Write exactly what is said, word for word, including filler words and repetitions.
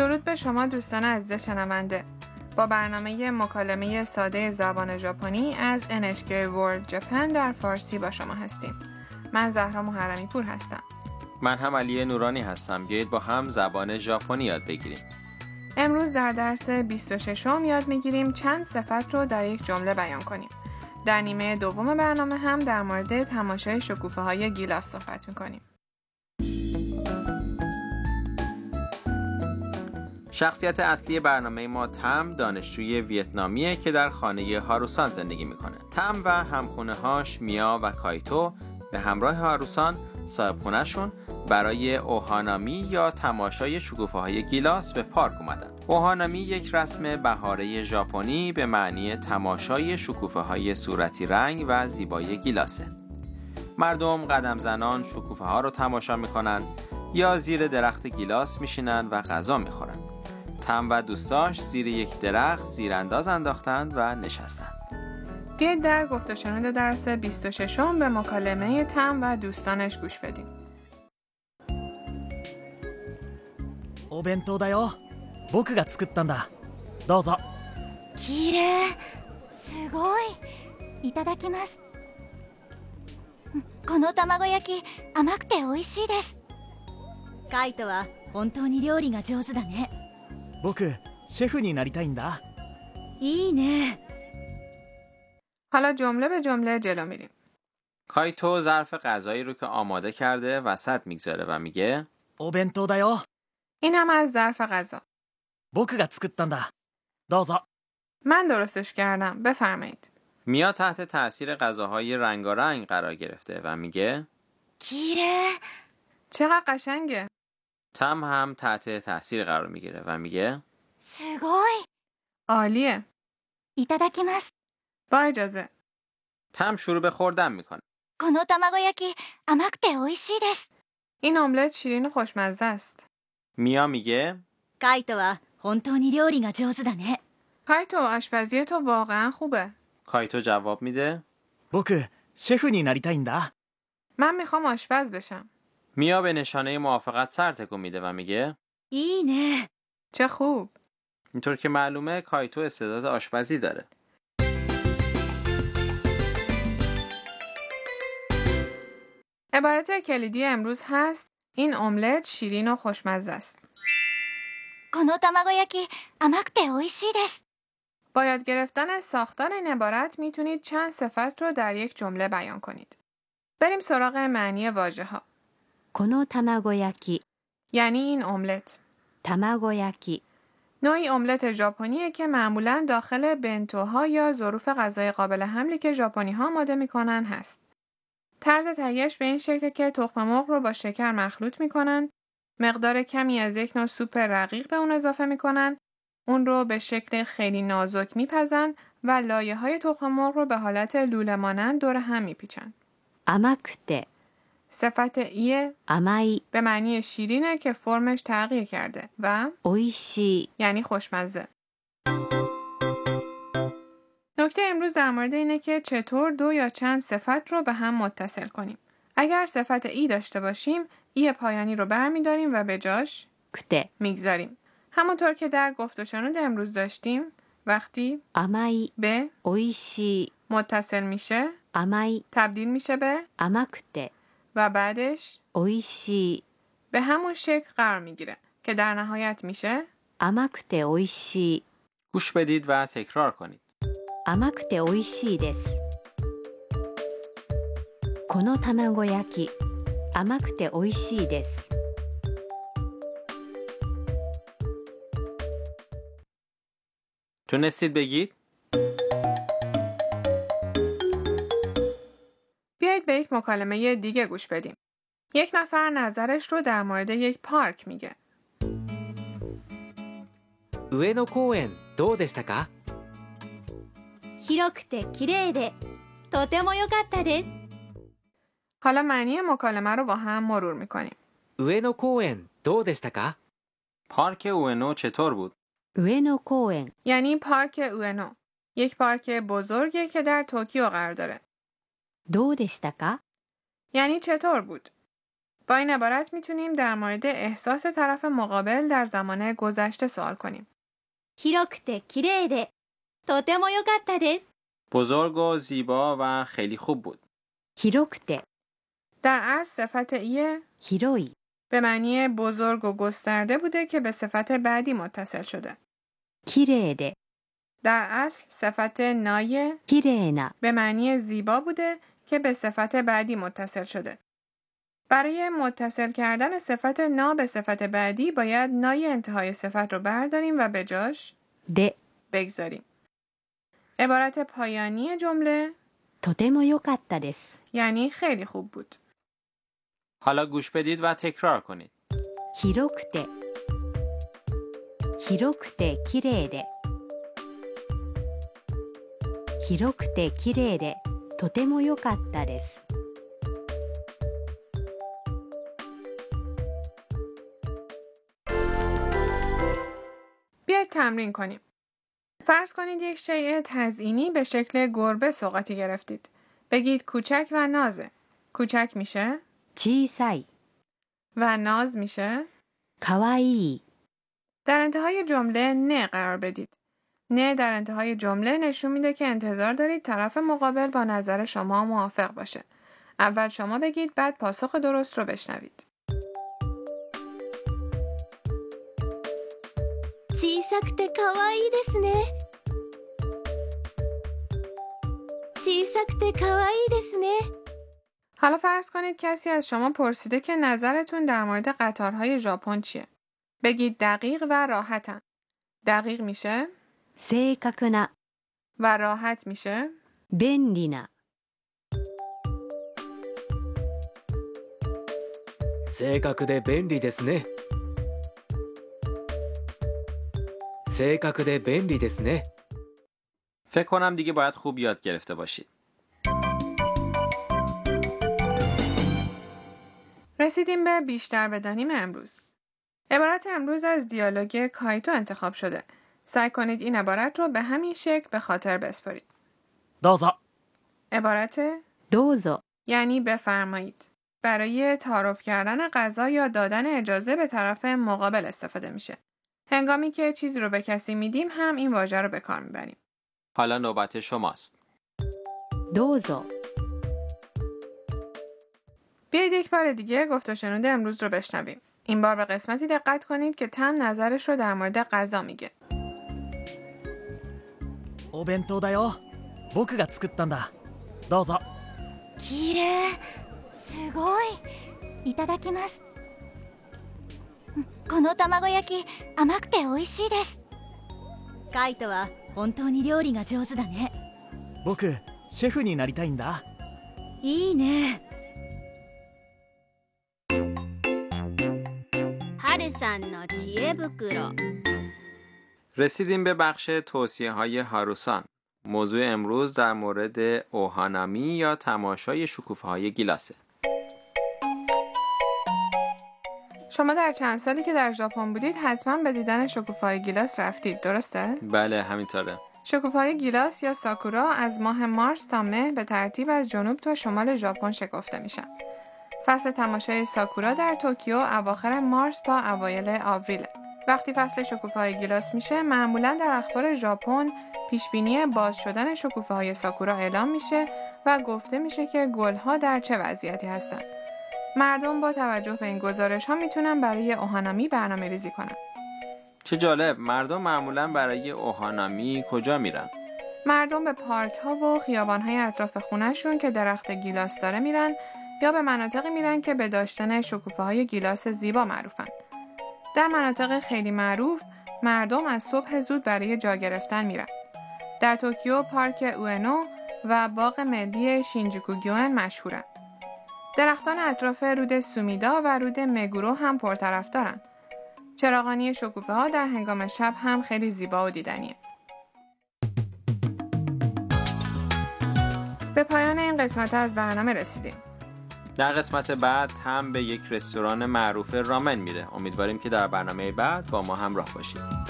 درود به شما دوستان عزیز شنونده. با برنامه مکالمه ساده زبان ژاپنی از ان اچ کی World Japan در فارسی با شما هستیم. من زهرا محرمی پور هستم. من هم علی نورانی هستم. بیایید با هم زبان ژاپنی یاد بگیریم. امروز در درس بیست و ششم یاد میگیریم چند صفت رو در یک جمله بیان کنیم. در نیمه دوم برنامه هم در مورد تماشای شکوفه های گیلاس صحبت میکنیم. شخصیت اصلی برنامه ما تم دانشجوی ویتنامیه که در خانه هاروسان زندگی میکنه. تم و همخونه هاش میا و کایتو به همراه هاروسان صاحب خونه‌شون برای اوهانامی یا تماشای شکوفه های گیلاس به پارک اومدن. اوهانامی یک رسم بهاره ژاپنی به معنی تماشای شکوفه های صورتی رنگ و زیبای گیلاسه. مردم قدم زنان شکوفه ها رو تماشا میکنن یا زیر درخت گیلاس میشینن و غذا میخورن. تم و دوستاش زیر یک درخت زیرانداز انداختن و نشستن. بیایید در گفت و شنود درس بیست و ششم به مکالمه تم و دوستانش گوش بدیم. お弁当だよ。僕が作ったんだ。どうぞ。 きれい。すごい。いただきます。この卵焼き甘くて美味しいです。カイトは本当に料理が上手だね。 僕シェフになりたいんだ。 いいね。 حالا جمله به جمله جلو میریم. کایتو ظرف غذایی رو که آماده کرده وسط میگذاره و میگه お弁当だよ。 این هم از ظرف غذا. 僕が作ったんだ。どうぞ。 من درستش کردم. بفرمایید. میا تحت تأثیر غذاهای رنگارنگ قرار گرفته و میگه きれい。 چقدر قشنگه. تم هم تحت تأثیر قرار میگیره و میگه すごい。 عالیه. いただきます。 با اجازه. تم شروع به خوردن میکنه. この卵焼き甘くて美味しいです。 این املت شیرین و خوشمزه است. میا میگه カイトは本当に料理が上手だね。 کایتو آشپزی تو واقعا خوبه. کایتو جواب میده 僕シェフになりたいんだ。 من میخوام آشپز بشم. میا به نشانه موافقت سر تکون میده و میگه いいね。 چه خوب. اینطور که معلومه کایتو استعداد آشپزی داره. عبارت کلیدی امروز هست این املت شیرین و خوشمزه است. この卵焼き甘くて美味しいです。 با یاد گرفتن ساختار این عبارت میتونید چند صفت رو در یک جمله بیان کنید. بریم سراغ معنی واژه ها. この卵焼き یعنی این املت. 卵焼き نوعی املت ژاپنیه که معمولاً داخل بنتوها یا ظروف غذای قابل حملی که ژاپنی ها آماده میکنن هست. طرز تهیه‌اش به این شکل که تخم مرغ رو با شکر مخلوط میکنن، مقدار کمی از یک نوع سوپ رقیق به اون اضافه میکنن، اون رو به شکل خیلی نازک میپزن و لایه‌های تخم مرغ رو به حالت لوله مانند دور هم میپیچن. 甘くて صفت ای 甘い به معنی شیرینه که فرمش تغییر کرده و 美味しい یعنی خوشمزه. نکته امروز در مورد اینه که چطور دو یا چند صفت رو به هم متصل کنیم. اگر صفت ای داشته باشیم، ای پایانی رو برمی‌داریم و به جاش くて میگذاریم. همونطور که در گفت و شنود امروز داشتیم، وقتی 甘い به 美味しい متصل میشه، 甘い تبدیل میشه به 甘くて و بعدش 美味しい به همون شکل قرار میگیره که در نهایت میشه 甘くて美味しい گوش بدید و تکرار کنید. 甘くて美味しいです。この卵焼き甘くて美味しいです。 تونستید بگید؟ بیایید به یک مکالمه دیگه گوش بدیم. یک نفر نظرش رو در مورد یک پارک میگه. 上野公園どうでしたか？ 広くて綺麗でとても良かったです。 حالا معنی مکالمه رو با هم مرور میکنیم. 上野公園どうでしたか？ پارک اوئنو چطور بود؟ 上野公園 یعنی پارک اوئنو. یک پارک بزرگه که در توکیو قرار داره. どうでしたか یعنی چطور بود؟ با این عبارت میتونیم در مورد احساس طرف مقابل در زمان گذشته سوال کنیم. 広くて綺麗でとても良かったです。 بزرگ و زیبا و خیلی خوب بود. 広くて در اصل صفت ایه 広い به معنی بزرگ و گسترده بوده که به صفت بعدی متصل شده. 綺麗で در اصل صفت نای 綺麗な به معنی زیبا بوده که به صفت بعدی متصل شده. برای متصل کردن صفت نا به صفت بعدی باید نای انتهای صفت رو برداریم و به جاش で بگذاریم. عبارت پایانی جمله とても良かったです。 یعنی خیلی خوب بود. حالا گوش بدید و تکرار کنید. 広くて広くて綺麗で広くて綺麗でとても良かったです。 بیاید تمرین کنیم. فرض کنید یک شیء تزئینی به شکل گربه سوغاتی گرفتید. بگید کوچک و نازه. کوچک میشه 小さい و ناز میشه. かわいい در انتهای جمله نه قرار بدید. نه در انتهای جمله نشون میده که انتظار دارید طرف مقابل با نظر شما موافق باشه. اول شما بگید بعد پاسخ درست رو بشنوید. 小さくてかわいいですね。小さくてかわいいですね。 حالا فرض کنید کسی از شما پرسیده که نظرتون در مورد قطارهای ژاپن چیه؟ بگید دقیق و راحتن. دقیق میشه 正確な و راحت میشه 便利な正確で便利ですね。正確で便利ですね。 فکر کنم دیگه باید خوب یاد گرفته باشید. رسیدیم به بیشتر بدانیم امروز. عبارت امروز از دیالوگ کایتو انتخاب شده. سعی کنید این عبارت رو به همین شکل به خاطر بسپارید. どうぞ عبارت どうぞ یعنی بفرمایید. برای تعارف کردن غذا یا دادن اجازه به طرف مقابل استفاده میشه. هنگامی که چیزی رو به کسی میدیم هم این واژه رو به کار میبریم. حالا نوبت شماست. どうぞ بیایید یک بار دیگه گفت و شنود امروز رو بشنویم. این بار به قسمتی دقت کنید که تم نظرش رو در مورد غذا میگه. お弁当だよ僕が作ったんだどうぞきれいすごいいただきます。この卵焼き甘くて美味しいです。カイトは本当に料理が上手だね。 僕シェフになりたいんだいいね。はるさんの知恵袋 رسیدیم به بخش توصیه های هاروسان. موضوع امروز در مورد اوهانامی یا تماشای شکوفه های گیلاسه. شما در چند سالی که در ژاپن بودید حتما به دیدن شکوفه‌های گیلاس رفتید، درسته؟ بله همینطوره. شکوفه‌های گیلاس یا ساکورا از ماه مارس تا مه به ترتیب از جنوب تا شمال ژاپن شکفته میشن. فصل تماشای ساکورا در توکیو اواخر مارس تا اوایل آوریل. وقتی فصل شکوفه‌های گیلاس میشه، معمولاً در اخبار ژاپن پیشبینی باز شدن شکوفه‌های ساکورا اعلام میشه و گفته میشه که گل‌ها در چه وضعیتی هستن. مردم با توجه به این گزارش‌ها میتونن برای اوهانامی برنامه‌ریزی کنن. چه جالب، مردم معمولاً برای اوهانامی کجا میرن؟ مردم به پارک‌ها و خیابان‌های اطراف خونه‌شون که درخت گیلاس داره میرن یا به مناطقی میرن که به داشتن شکوفه‌های گیلاس زیبا معروفن. در مناطق خیلی معروف، مردم از صبح زود برای جا گرفتن میرن. در توکیو پارک اوئنو و باغ ملی شینجوکوگیون مشهورن. درختان اطراف رود سومیدا و رود مگورو هم پرطرفدارن. چراغانی شکوفه‌ها در هنگام شب هم خیلی زیبا و دیدنیه. به پایان این قسمت از برنامه رسیدیم. در قسمت بعد هم به یک رستوران معروف رامن میره. امیدواریم که در برنامه بعد با ما همراه باشید.